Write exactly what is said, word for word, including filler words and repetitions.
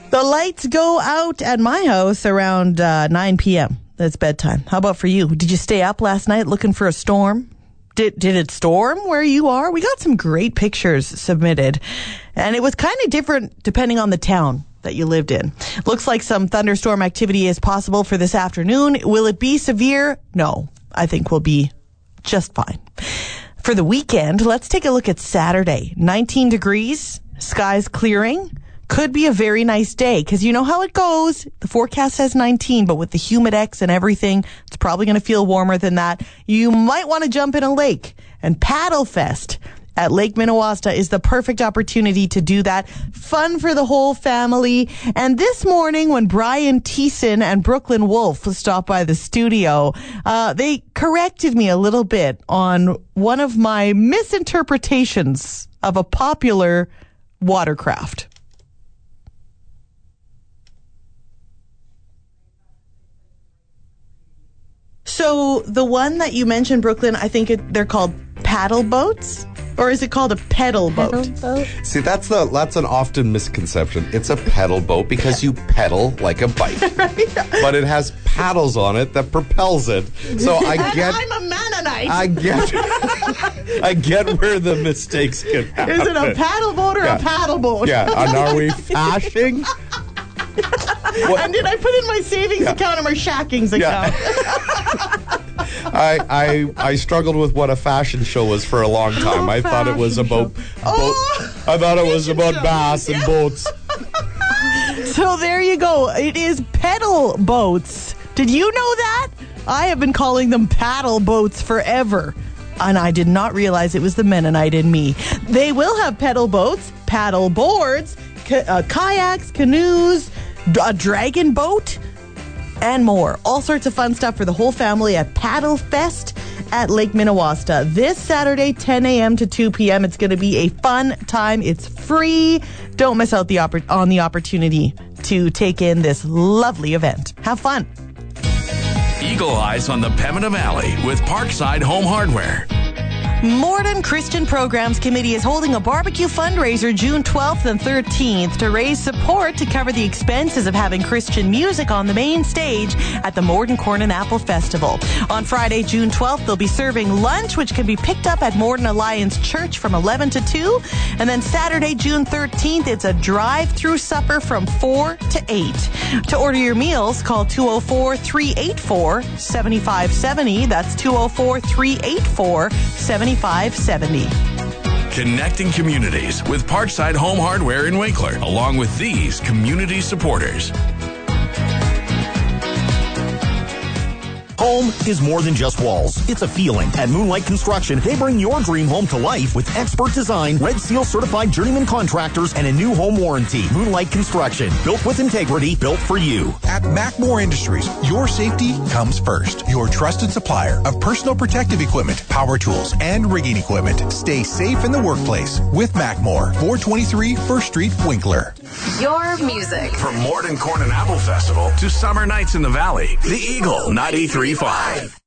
The lights go out at my house around uh, nine p.m. That's bedtime. How about for you? Did you stay up last night looking for a storm? Did did it storm where you are? We got some great pictures submitted, and it was kind of different depending on the town that you lived in. Looks like some thunderstorm activity is possible for this afternoon. Will it be severe? No, I think we'll be just fine. For the weekend, let's take a look at Saturday. nineteen degrees, skies clearing. Could be a very nice day, because you know how it goes. The forecast says nineteen, but with the Humidex and everything, it's probably going to feel warmer than that. You might want to jump in a lake, and Paddle Fest at Lake Minnewaska is the perfect opportunity to do that. Fun for the whole family. And this morning, when Brian Thiessen and Brooklyn Wolf stopped by the studio, uh, they corrected me a little bit on one of my misinterpretations of a popular watercraft. So the one that you mentioned, Brooklyn, I think it, they're called paddle boats? Or is it called a pedal boat? Pedal boat? See, that's the that's an often misconception. It's a pedal boat because you pedal like a bike. Right? But it has paddles on it that propels it. So I get... I'm a Mennonite. I get... I get where the mistakes can happen. Is it a paddle boat or yeah. a paddle boat? Yeah, and are we fashing? And did I put in my savings yeah. account or my shackings account? Yeah. I, I I struggled with what a fashion show was for a long time. I thought it was about boat, oh, I thought it was about show. bass and yeah. boats. So there you go. It is pedal boats. Did you know that? I have been calling them paddle boats forever. And I did not realize it was the Mennonite in me. They will have pedal boats, paddle boards, ca- uh, kayaks, canoes, a dragon boat, and more. All sorts of fun stuff for the whole family at Paddle Fest at Lake Minnewaska. This Saturday, ten a.m. to two p.m. It's going to be a fun time. It's free. Don't miss out the oppor- on the opportunity to take in this lovely event. Have fun. Eagle Eyes on the Pembina Valley with Parkside Home Hardware. Morden Christian Programs Committee is holding a barbecue fundraiser June twelfth and thirteenth to raise support to cover the expenses of having Christian music on the main stage at the Morden Corn and Apple Festival. On Friday, June twelfth, they'll be serving lunch, which can be picked up at Morden Alliance Church from eleven to two. And then Saturday, June thirteenth, it's a drive-through supper from four to eight. To order your meals, call two oh four, three eight four, seven five seven zero. That's two oh four, three eight four, seven five seven zero. Connecting communities with Parkside Home Hardware in Winkler, along with these community supporters. Home is more than just walls. It's a feeling. At Moonlight Construction, they bring your dream home to life with expert design, Red Seal certified journeyman contractors, and a new home warranty. Moonlight Construction, built with integrity, built for you. At Macmore Industries, your safety comes first. Your trusted supplier of personal protective equipment, power tools, and rigging equipment. Stay safe in the workplace with Macmore. four twenty-three First Street, Winkler. Your music. From Morden Corn and Apple Festival to summer nights in the Valley, the Eagle ninety-three point five.